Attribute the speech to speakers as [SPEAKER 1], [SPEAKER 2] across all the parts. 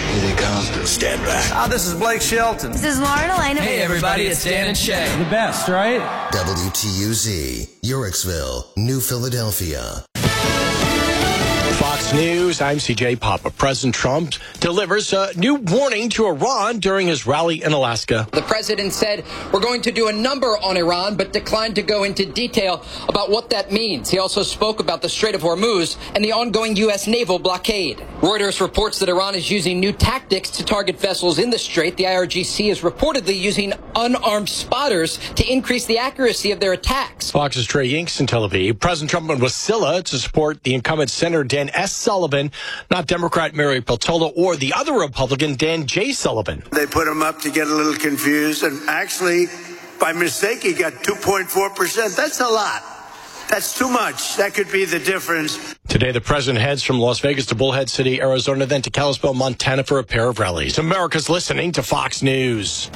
[SPEAKER 1] Here they come. Stand back.
[SPEAKER 2] This is Blake Shelton.
[SPEAKER 3] This is Lauren Elena.
[SPEAKER 4] Hey, everybody, it's Dan and Shay.
[SPEAKER 2] The best, right?
[SPEAKER 5] WTUZ, Yorksville, New Philadelphia.
[SPEAKER 6] Fox News, I'm CJ Papa. President Trump delivers a new warning to Iran during his rally in Alaska.
[SPEAKER 7] The president said, we're going to do a number on Iran, but declined to go into detail about what that means. He also spoke about the Strait of Hormuz and the ongoing U.S. naval blockade. Reuters reports that Iran is using new tactics to target vessels in the strait. The IRGC is reportedly using unarmed spotters to increase the accuracy of their attacks.
[SPEAKER 6] Fox's Trey Yinks in Tel Aviv. President Trump went with Wasilla to support the incumbent Senator Dan S. Sullivan, not Democrat Mary Peltola or the other Republican Dan J. Sullivan.
[SPEAKER 8] They put him up to get a little confused, and actually, by mistake, he got 2.4%. That's a lot. That's too much. That could be the difference.
[SPEAKER 6] Today, the president heads from Las Vegas to Bullhead City, Arizona, then to Kalispell, Montana for a pair of rallies. America's listening to Fox News.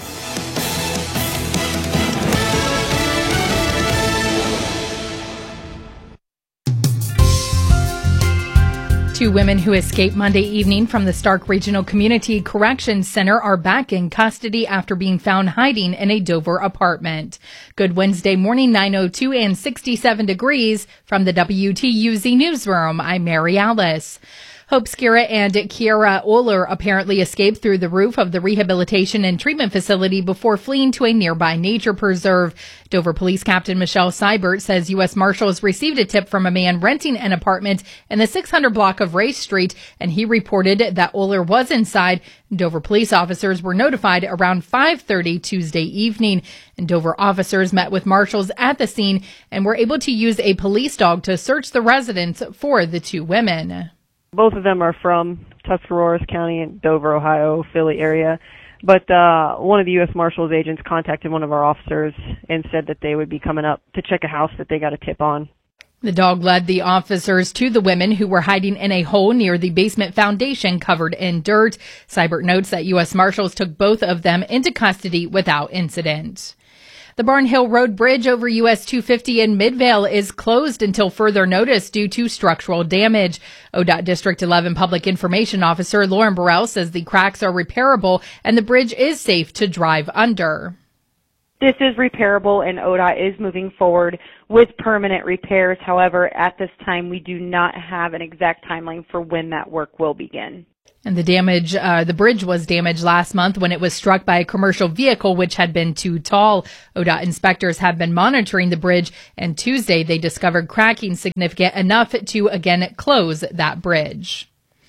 [SPEAKER 9] Two women who escaped Monday evening from the Stark Regional Community Corrections Center are back in custody after being found hiding in a Dover apartment. Good Wednesday morning, 9:02 and 67 degrees from the WTUZ newsroom. I'm Mary Alice. Hope Skira and Kiara Oler apparently escaped through the roof of the rehabilitation and treatment facility before fleeing to a nearby nature preserve. Dover Police Captain Michelle Seibert says U.S. Marshals received a tip from a man renting an apartment in the 600 block of Race Street, and he reported that Oler was inside. Dover police officers were notified around 5:30 Tuesday evening, and Dover officers met with marshals at the scene and were able to use a police dog to search the residence for the two women.
[SPEAKER 10] Both of them are from Tuscarawas County in Dover, Ohio, Philly area. But one of the U.S. Marshals agents contacted one of our officers and said that they would be coming up to check a house that they got a tip on.
[SPEAKER 9] The dog led the officers to the women who were hiding in a hole near the basement foundation covered in dirt. Seibert notes that U.S. Marshals took both of them into custody without incident. The Barnhill Road Bridge over US 250 in Midvale is closed until further notice due to structural damage. ODOT District 11 Public Information Officer Lauren Burrell says the cracks are repairable and the bridge is safe to drive under.
[SPEAKER 11] This is repairable and ODOT is moving forward with permanent repairs. However, at this time, we do not have an exact timeline for when that work will begin.
[SPEAKER 9] And the bridge was damaged last month when it was struck by a commercial vehicle which had been too tall. ODOT inspectors have been monitoring the bridge, and Tuesday they discovered cracking significant enough to again close that bridge.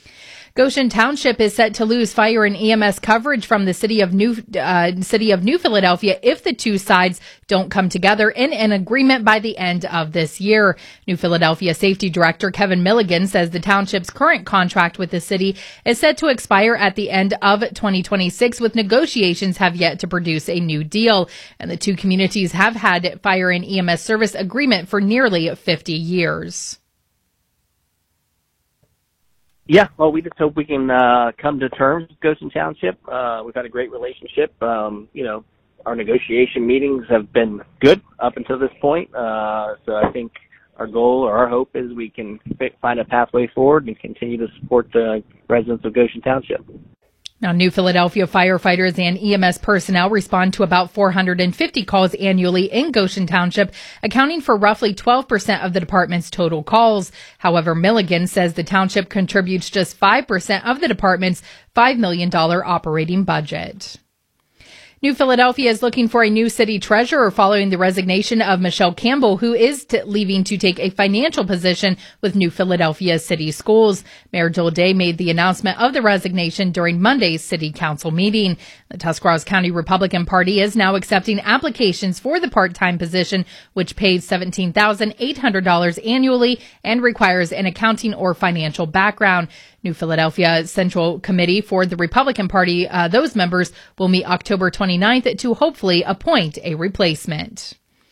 [SPEAKER 9] Goshen Township is set to lose fire and EMS coverage from the city of New Philadelphia if the two sides don't come together in an agreement by the end of this year. New Philadelphia Safety Director Kevin Milligan says the township's current contract with the city is set to expire at the end of 2026, with negotiations have yet to produce a new deal. And the two communities have had fire and EMS service agreement for nearly 50 years.
[SPEAKER 12] Yeah, well, we just hope we can come to terms with Goshen Township. We've had a great relationship. Our negotiation meetings have been good up until this point. So I think our goal or our hope is we can find a pathway forward and continue to support the residents of Goshen Township.
[SPEAKER 9] Now, New Philadelphia firefighters and EMS personnel respond to about 450 calls annually in Goshen Township, accounting for roughly 12% of the department's total calls. However, Milligan says the township contributes just 5% of the department's $5 million operating budget. New Philadelphia is looking for a new city treasurer following the resignation of Michelle Campbell, who is leaving to take a financial position with New Philadelphia City Schools. Mayor Joel Day made the announcement of the resignation during Monday's city council meeting. The Tuscarawas County Republican Party is now accepting applications for the part-time position, which pays $17,800 annually and requires an accounting or financial background. New Philadelphia Central Committee for the Republican Party, those members will meet October 29th to hopefully appoint a replacement.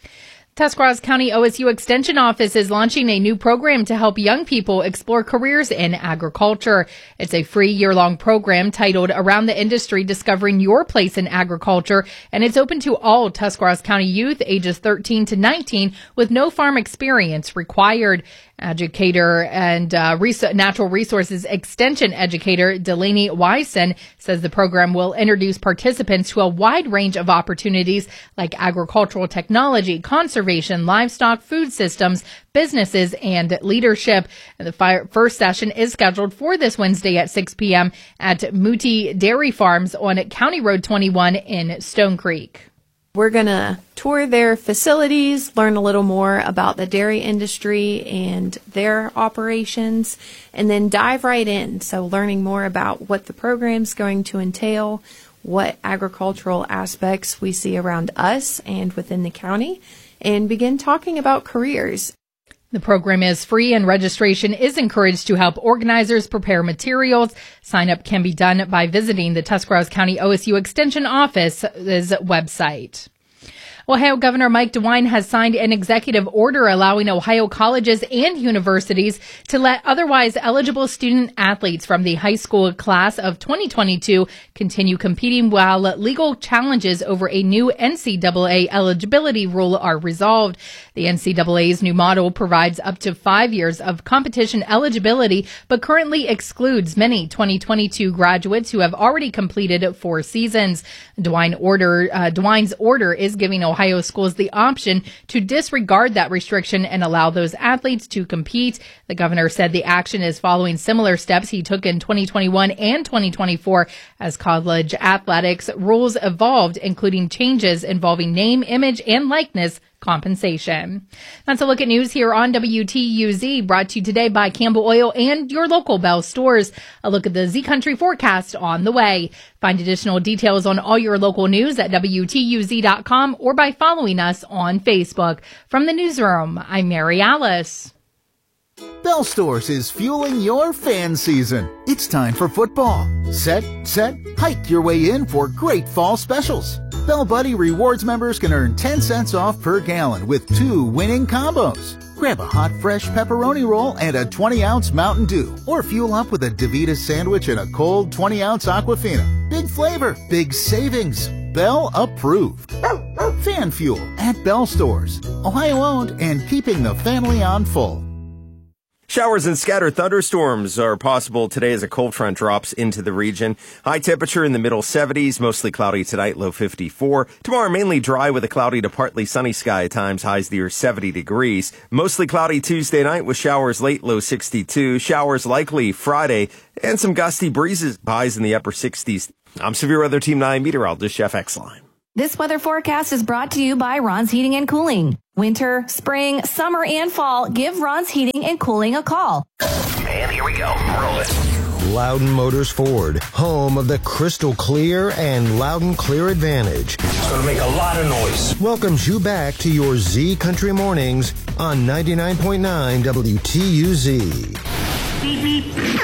[SPEAKER 9] Tuscarawas County OSU Extension Office is launching a new program to help young people explore careers in agriculture. It's a free year-long program titled Around the Industry, Discovering Your Place in Agriculture, and it's open to all Tuscarawas County youth ages 13 to 19 with no farm experience required. Educator and Natural Resources Extension Educator Delaney Wyson says the program will introduce participants to a wide range of opportunities like agricultural technology, conservation, livestock, food systems, businesses, and leadership. And the first session is scheduled for this Wednesday at 6 p.m. at Mooti Dairy Farms on County Road 21 in Stone Creek.
[SPEAKER 2] We're going to tour their facilities, learn a little more about the dairy industry and their operations, and then dive right in. So learning more about what the program's going to entail, what agricultural aspects we see around us and within the county, and begin talking about careers.
[SPEAKER 9] The program is free and registration is encouraged to help organizers prepare materials. Sign up can be done by visiting the Tuscarawas County OSU Extension Office's website. Ohio Governor Mike DeWine has signed an executive order allowing Ohio colleges and universities to let otherwise eligible student athletes from the high school class of 2022 continue competing while legal challenges over a new NCAA eligibility rule are resolved. The NCAA's new model provides up to 5 years of competition eligibility, but currently excludes many 2022 graduates who have already completed 4 seasons. DeWine's order is giving Ohio schools the option to disregard that restriction and allow those athletes to compete. The governor said the action is following similar steps he took in 2021 and 2024 as college athletics rules evolved, including changes involving name, image, and likeness compensation. That's a look at news here on WTUZ, brought to you today by Campbell Oil and your local Bell stores. A look at the Z Country forecast on the way. Find additional details on all your local news at WTUZ.com or by following us on Facebook. From the newsroom, I'm Mary Alice.
[SPEAKER 3] Bell Stores is fueling your fan season. It's time for football. Set, hike your way in for great fall specials. Bell Buddy Rewards members can earn 10 cents off per gallon with 2 winning combos. Grab a hot, fresh pepperoni roll and a 20-ounce Mountain Dew, or fuel up with a DeVita sandwich and a cold 20-ounce Aquafina. Big flavor, big savings. Bell approved. Fan fuel at Bell Stores. Ohio owned and keeping the family on full.
[SPEAKER 13] Showers and scattered thunderstorms are possible today as a cold front drops into the region. High temperature in the middle 70s, mostly cloudy tonight, low 54. Tomorrow mainly dry with a cloudy to partly sunny sky at times, highs near 70 degrees. Mostly cloudy Tuesday night with showers late, low 62. Showers likely Friday and some gusty breezes, highs in the upper 60s. I'm Severe Weather Team 9 meteorologist Jeff Exline.
[SPEAKER 14] This weather forecast is brought to you by Ron's Heating and Cooling. Winter, spring, summer, and fall, give Ron's Heating and Cooling a call.
[SPEAKER 1] And here we go. Roll it.
[SPEAKER 5] Loudon Motors Ford, home of the crystal clear and Loudon Clear Advantage.
[SPEAKER 1] It's going to make a lot of noise.
[SPEAKER 5] Welcomes you back to your Z Country Mornings on 99.9 WTUZ.
[SPEAKER 1] Beep, beep.